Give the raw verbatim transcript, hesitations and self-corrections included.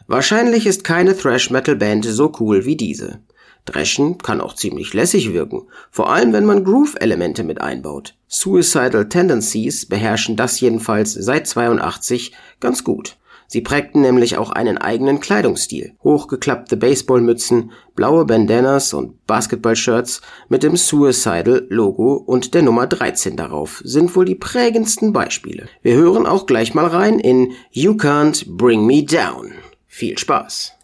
Wahrscheinlich ist keine Thrash-Metal-Band so cool wie diese. Thrashen kann auch ziemlich lässig wirken, vor allem wenn man Groove-Elemente mit einbaut. Suicidal Tendencies beherrschen das jedenfalls seit zweiundachtzig ganz gut. Sie prägten nämlich auch einen eigenen Kleidungsstil. Hochgeklappte Baseballmützen, blaue Bandanas und Basketballshirts mit dem Suicidal-Logo und der Nummer dreizehn darauf sind wohl die prägendsten Beispiele. Wir hören auch gleich mal rein in You Can't Bring Me Down. Viel Spaß!